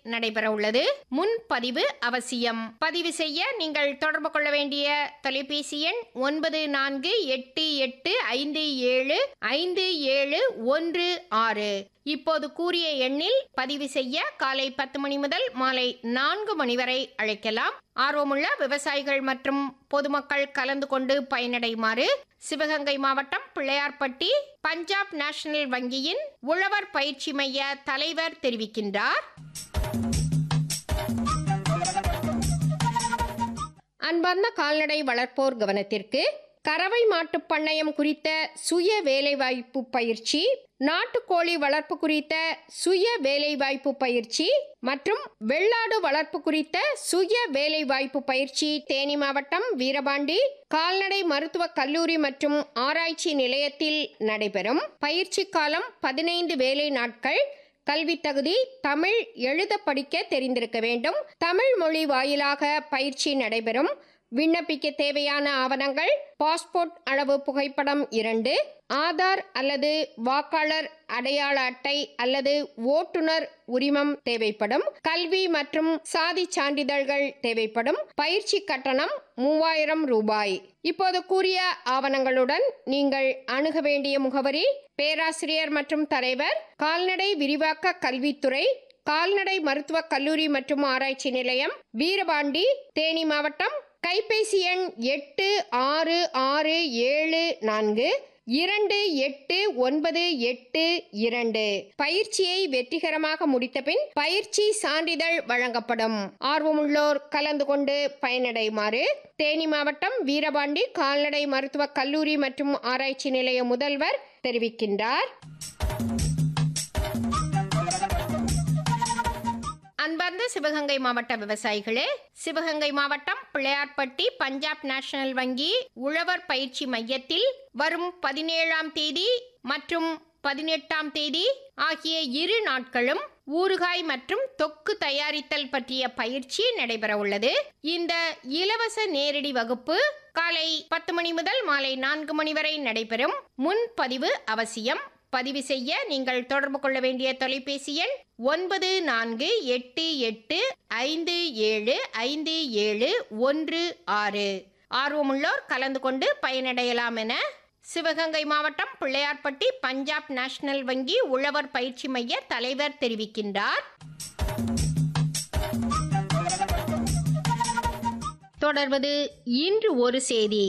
நடைபெற உள்ளது. முன்பதிவு அவசியம். பதிவு செய்ய நீங்கள் தொடர்பு கொள்ள வேண்டிய தொலைபேசி எண் 9488575716. இப்போது கூறிய எண்ணில் பதிவு செய்ய காலை 10 மணி முதல் மாலை 4 மணி வரை அழைக்கலாம். ஆர்வமுள்ள விவசாயிகள் மற்றும் பொதுமக்கள் கலந்து கொண்டு பயனடையுமாறு சிவகங்கை மாவட்டம் பிள்ளையார்பட்டி பஞ்சாப் நேஷனல் வங்கியின் உழவர் பயிற்சி மைய தலைவர் தெரிவிக்கின்றார். அன்பார்ந்த கால்நடை வளர்ப்போர் கவனத்திற்கு, கறவை மாட்டு பண்ணையம் குறித்த சுய வேலைவாய்ப்பு பயிற்சி, நாட்டுக்கோழி வளர்ப்பு குறித்த சுய வேலைவாய்ப்பு பயிற்சி மற்றும் வெள்ளாடு வளர்ப்பு குறித்த சுய வேலைவாய்ப்பு பயிற்சி தேனி மாவட்டம் வீரபாண்டி கால்நடை மருத்துவக் கல்லூரி மற்றும் ஆராய்ச்சி நிலையத்தில் நடைபெறும். பயிற்சி காலம் 15 வேலை நாட்கள். கல்வி தகுதி தமிழ் எழுத படிக்க தெரிந்திருக்க வேண்டும். தமிழ் மொழி வாயிலாக பயிற்சி நடைபெறும். விண்ணப்பிக்க தேவையான ஆவணங்கள்: பாஸ்போர்ட் அளவு புகைப்படம் 2, ஆதார் அல்லது வாக்காளர் அடையாள அட்டை அல்லது ஓட்டுநர் உரிமம் தேவைப்படும். கல்வி மற்றும் சாதி சான்றிதழ்கள் தேவைப்படும். பயிற்சி கட்டணம் 3000 ரூபாய். இப்போது கூறிய ஆவணங்களுடன் நீங்கள் அணுக வேண்டிய முகவரி: பேராசிரியர் மற்றும் தலைவர், கால்நடை விரிவாக்க கல்வித்துறை, கால்நடை மருத்துவக் கல்லூரி மற்றும் ஆராய்ச்சி நிலையம், வீரபாண்டி, தேனி மாவட்டம். கைபேசி எண் 8664289882. பயிற்சியை வெற்றிகரமாக முடித்த பின் பயிற்சி சான்றிதழ் வழங்கப்படும். ஆர்வமுள்ளோர் கலந்து கொண்டு பயனடையுமாறு தேனி மாவட்டம் வீரபாண்டி கால்நடை மருத்துவக் கல்லூரி மற்றும் ஆராய்ச்சி நிலைய முதல்வர் தெரிவிக்கின்றார். அன்பார்ந்த சிவகங்கை மாவட்ட விவசாயிகளே, சிவகங்கை மாவட்டம் பிள்ளையார்பட்டி பஞ்சாப் நேஷனல் வங்கி உழவர் பயிற்சி மையத்தில் வரும் 17ஆம் தேதி மற்றும் 18ஆம் தேதி ஆகிய 2 நாட்களும் ஊறுகாய் மற்றும் தொக்கு தயாரித்தல் பற்றிய பயிற்சி நடைபெற உள்ளது. இந்த இலவச நேரடி வகுப்பு காலை 10 மணி முதல் மாலை 4 மணி வரை நடைபெறும். முன்பதிவு அவசியம். பதிவு செய்ய நீங்கள் தொடர்பு கொள்ள வேண்டிய தொலைபேசி எண் 9488575716. ஆர்வமுள்ளோர் கலந்து கொண்டு பயனடையலாம் என சிவகங்கை மாவட்டம் பிள்ளையார்பட்டி பஞ்சாப் நேஷனல் வங்கி உழவர் பயிற்சி மைய தலைவர் தெரிவிக்கின்றார். தொடர்வது இன்று ஒரு செய்தி.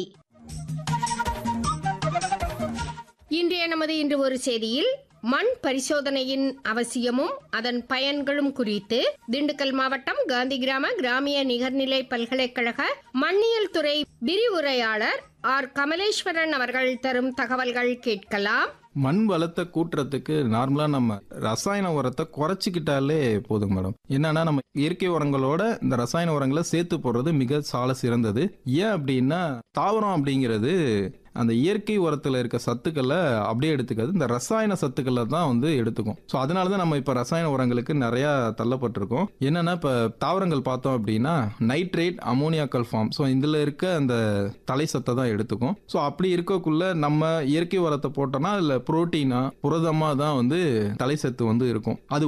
இன்றைய நமது இன்று ஒரு செய்தியில் மண் பரிசோதனையின் அவசியமும் அதன் பயன்களும் குறித்து திண்டுக்கல் மாவட்டம் காந்தி கிராம கிராமிய நிகர்நிலை பல்கலைக்கழக மண்ணியல் துறை விரிவுரையாளர் ஆர். கமலேஸ்வரன் அவர்கள் தரும் தகவல்கள் கேட்கலாம். மண் வளத்தை கூட்டுறதுக்கு நார்மலா நம்ம ரசாயன உரத்தை குறைச்சிக்கிட்டாலே போதும் மேடம். என்னன்னா நம்ம இயற்கை உரங்களோட இந்த ரசாயன உரங்களை சேர்த்து போடுறது மிக சால சிறந்தது. ஏன் அப்படின்னா தாவரம் அப்படிங்கிறது அந்த இயற்கை உரத்துல இருக்க சத்துக்களை அப்படியே எடுத்துக்காது, இந்த ரசாயன சத்துக்களை தான் வந்து எடுத்துக்கும். ஸோ அதனால தான் நம்ம இப்போ ரசாயன உரங்களுக்கு நிறைய தள்ளப்பட்டிருக்கோம். என்னன்னா இப்போ தாவரங்கள் பார்த்தோம் அப்படின்னா நைட்ரேட் அமோனியாக்கல் ஃபார்ம், ஸோ இதில் இருக்க அந்த தலை சத்தை தான் எடுத்துக்கும். ஸோ அப்படி இருக்கக்குள்ள நம்ம இயற்கை உரத்தை போட்டோம்னா அதில் புரோட்டீனா புரதமா தான் வந்து தலை சத்து வந்து இருக்கும். அது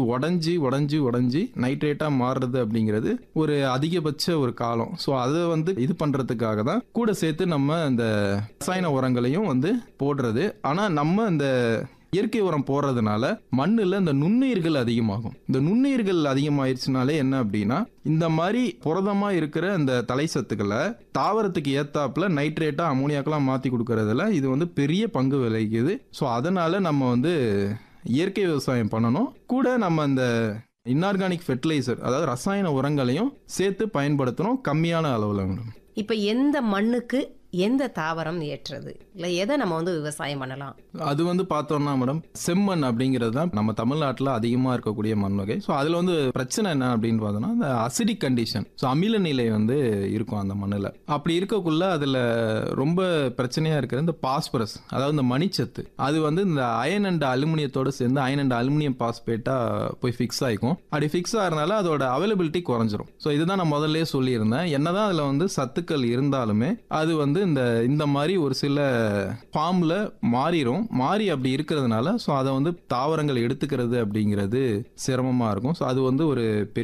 உடஞ்சி நைட்ரேட்டா மாறுறது அப்படிங்கிறது ஒரு அதிகபட்ச ஒரு காலம். ஸோ அதை வந்து இது பண்றதுக்காக தான் கூட சேர்த்து நம்ம இந்த ரசாயன உரங்களையும் வந்து போடுறது. ஆனா நம்ம இந்த இயற்கை உரம் போடுறதுனால மண்ணுல இந்த நுண்ணுயிர்கள் அதிகமாகும். இந்த நுண்ணுயிர்கள் அதிகமாயிருச்சுனாலே என்ன அப்படின்னா இந்த மாதிரி புரதமா இருக்கிற இந்த தலை சத்துக்களை தாவரத்துக்கு ஏத்தாப்புல நைட்ரேட்டா அமோனியாக்கெல்லாம் மாத்தி கொடுக்கறதுல இது வந்து பெரிய பங்கு விளைக்குது. ஸோ அதனால நம்ம வந்து இயற்கை விவசாயம் பண்ணணும். கூட நம்ம இந்த இன்ஆர்கானிக் ஃபெர்டிலைசர் அதாவது ரசாயன உரங்களையும் சேர்த்து பயன்படுத்தணும் கம்மியான அளவுல. இப்ப எந்த மண்ணுக்கு எந்த தாவரம் ஏற்றது, இல்லை எதை நம்ம வந்து விவசாயம் பண்ணலாம்? அது வந்து பார்த்தோம்னா மேடம் செம்மண் அப்படிங்கிறது தான் நம்ம தமிழ்நாட்டில் அதிகமாக இருக்கக்கூடிய மண் வகை. ஸோ அதில் வந்து பிரச்சனை என்ன அப்படின்னு பார்த்தோம்னா இந்த அசிடிக் கண்டிஷன், ஸோ அமில நிலை வந்து இருக்கும் அந்த மண்ணில். அப்படி இருக்கக்குள்ள அதில் ரொம்ப பிரச்சனையாக இருக்கிற இந்த பாஸ்பரஸ் அதாவது இந்த மணிச்சத்து அது வந்து இந்த அயன் அண்ட் அலுமினியத்தோடு சேர்ந்து அயன் அண்ட் அலுமினியம் பாஸ்பேட்டாக போய் ஃபிக்ஸ் ஆகிக்கும். அப்படி ஃபிக்ஸ் ஆகிறதுனால அதோட அவைலபிலிட்டி குறைஞ்சிரும். ஸோ இதுதான் நான் முதல்ல சொல்லியிருந்தேன். என்னதான் அதில் வந்து சத்துக்கள் இருந்தாலுமே அது வந்து இந்த மாதிரி ஒரு சில ஃபார்ம்ல மாறி அப்படி இருக்கிறதுனால ஸோ அதை வந்து தாவரங்கள் எடுத்துக்கிறது அப்படிங்கிறது சிரமமா இருக்கும். ஸோ அது வந்து ஒரு